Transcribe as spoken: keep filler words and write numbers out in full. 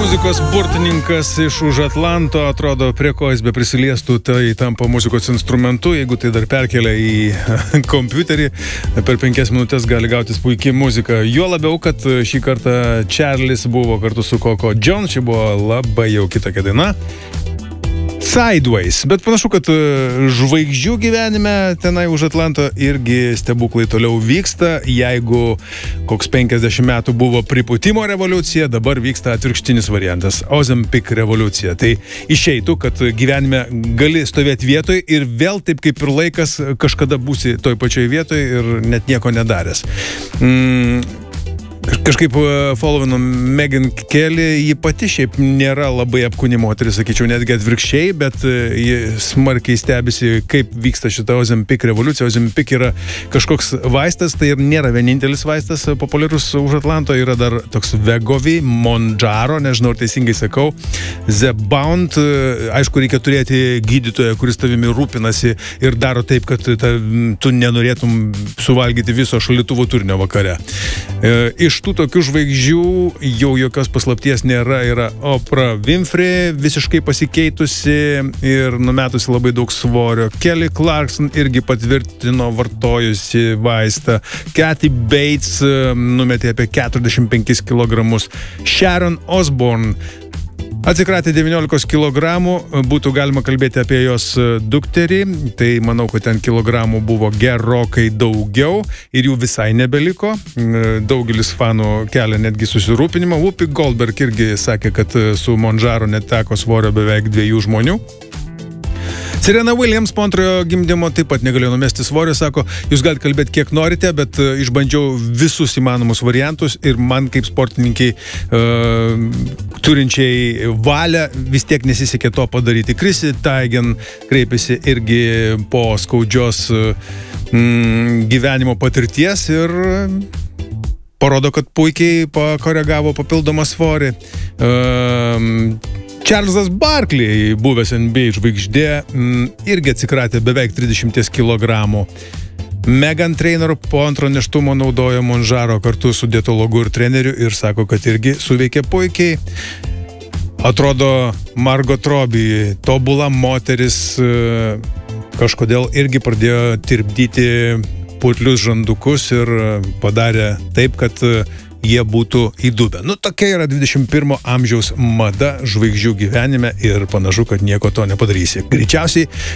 Muzikos burtininkas iš už Atlanto, atrodo, prie ko jis be prisiliestų, tai tampa muzikos instrumentu. Jeigu tai dar perkelia į kompiuterį, per penkias minutės gali gautis puikiai muzika. Juo labiau, kad šį kartą Charlis buvo kartu su Coco Jones, čia buvo labai jau kitokia daina. Sideways, bet panašu, kad žvaigždžių gyvenime tenai už Atlanto irgi stebuklai toliau vyksta. Jeigu koks penkiasdešimt metų buvo pripūtimo revoliucija, dabar vyksta atvirkštinis variantas – Ozempic revoliucija. Tai išeitų, kad gyvenime gali stovėti vietoj ir vėl taip kaip ir laikas kažkada būsi toj pačioj vietoj ir net nieko nedaręs. Mm. Kažkaip followinu Meghan Kelly, ji pati šiaip nėra labai apkūni moteris, sakyčiau, netgi atvirkščiai, bet ji smarkiai stebisi, kaip vyksta šita Ozempic revoliucija. Ozempic yra kažkoks vaistas, tai ir nėra vienintelis vaistas populiarus už Atlanto, yra dar toks Wegovy, Mounjaro, nežinau, ar teisingai sakau, Zebound, aišku, reikia turėti gydytoją, kuris tavimi rūpinasi ir daro taip, kad ta, tu nenorėtum suvalgyti viso šaldytuvo turinio vakare. Iš tų tokių žvaigždžių jau jokios paslapties nėra, yra Oprah Winfrey, visiškai pasikeitusi ir numetusi labai daug svorio. Kelly Clarkson irgi patvirtino vartojusi vaistą. Kathy Bates numetė apie keturiasdešimt penkis kilogramus. Sharon Osbourne atsikratė devyniolikos kilogramų, būtų galima kalbėti apie jos dukterį, tai manau, kad ten kilogramų buvo gerokai daugiau ir jų visai nebeliko. Daugelis fanų kelia netgi susirūpinimą. Whoopi Goldberg irgi sakė, kad su Mounjaro neteko svorio beveik dviejų žmonių. Serena Williams po antrojo gimdymo taip pat negalėjo numesti svorio, sako, jūs galite kalbėti kiek norite, bet išbandžiau visus įmanomus variantus ir man kaip sportininkiai uh, turinčiai valią vis tiek nesisekė to padaryti. Chrissy Teigen kreipėsi irgi po skaudžios mm, gyvenimo patirties ir parodo, kad puikiai pakoregavo papildomą svorį. Uh, Charlesas Barkley, buvęs N B A žvaigždė, irgi atsikratė beveik trisdešimt kilogramų. Meghan Trainor po antro nėštumo naudojo Mounjaro kartu su dietologu ir treneriu ir sako, kad irgi suveikė puikiai. Atrodo, Margot Robbie, tobula moteris, kažkodėl irgi pradėjo tirpdyti putlius žandukus ir padarė taip, kad jie būtų įdubę. Nu, tokia yra dvidešimt pirmo amžiaus mada žvaigždžių gyvenime ir panašu, kad nieko to nepadarysi. Greičiausiai